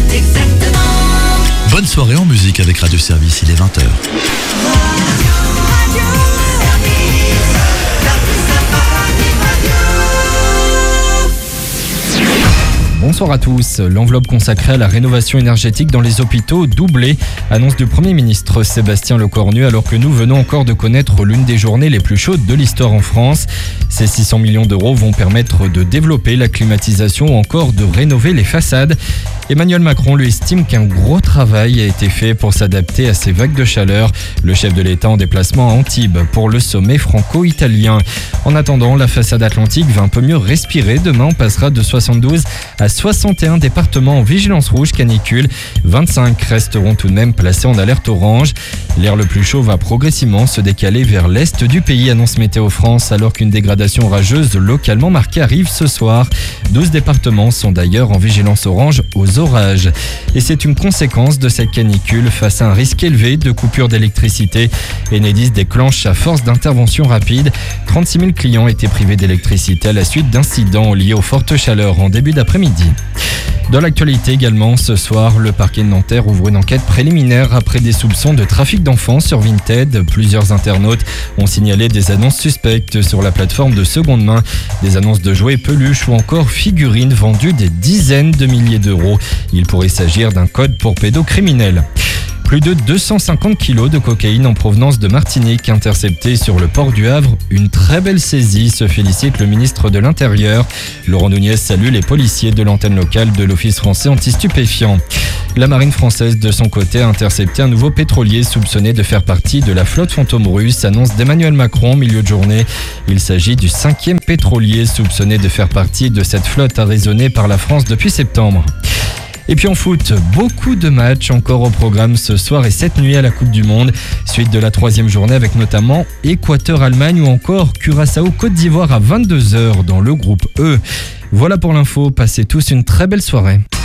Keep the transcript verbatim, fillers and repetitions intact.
Bonne soirée en musique avec Radio Service, il est vingt heures. Bonsoir à tous. L'enveloppe consacrée à la rénovation énergétique dans les hôpitaux doublée, annonce du Premier ministre Sébastien Lecornu, alors que nous venons encore de connaître l'une des journées les plus chaudes de l'histoire en France. Ces six cents millions d'euros vont permettre de développer la climatisation ou encore de rénover les façades. Emmanuel Macron lui estime qu'un gros travail a été fait pour s'adapter à ces vagues de chaleur. Le chef de l'État en déplacement à Antibes pour le sommet franco-italien. En attendant, la façade atlantique va un peu mieux respirer. Demain, on passera de soixante-douze à soixante et un départements en vigilance rouge canicule. vingt-cinq resteront tout de même placés en alerte orange. L'air le plus chaud va progressivement se décaler vers l'est du pays, annonce Météo France, alors qu'une dégradation orageuse localement marquée arrive ce soir. douze départements sont d'ailleurs en vigilance orange aux orages. Et c'est une conséquence de cette canicule face à un risque élevé de coupure d'électricité. Enedis déclenche à force d'intervention rapide. trente-six mille clients étaient privés d'électricité à la suite d'incidents liés aux fortes chaleurs en début d'après-midi. Dans l'actualité également, ce soir, le parquet de Nanterre ouvre une enquête préliminaire après des soupçons de trafic d'enfants sur Vinted. Plusieurs internautes ont signalé des annonces suspectes sur la plateforme de seconde main. Des annonces de jouets, peluches ou encore figurines vendues des dizaines de milliers d'euros. Il pourrait s'agir d'un code pour pédocriminels. Plus de deux cent cinquante kilos de cocaïne en provenance de Martinique interceptés sur le port du Havre. Une très belle saisie, se félicite le ministre de l'Intérieur. Laurent Nunez salue les policiers de l'antenne locale de l'Office français anti-stupéfiants. La marine française, de son côté, a intercepté un nouveau pétrolier soupçonné de faire partie de la flotte fantôme russe, annonce d'Emmanuel Macron en milieu de journée. Il s'agit du cinquième pétrolier soupçonné de faire partie de cette flotte arraisonnée par la France depuis septembre. Et puis en foot, beaucoup de matchs encore au programme ce soir et cette nuit à la Coupe du Monde. Suite de la troisième journée avec notamment Équateur-Allemagne ou encore Curaçao-Côte d'Ivoire à vingt-deux heures dans le groupe E. Voilà pour l'info, passez tous une très belle soirée.